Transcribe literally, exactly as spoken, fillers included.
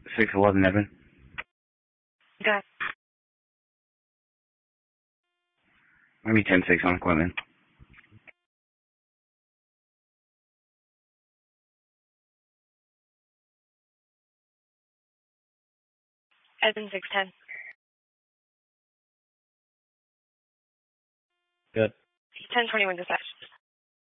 six eleven Evan. Got Maybe ten six on equipment. Evan six ten. Good. ten twenty-one dispatch.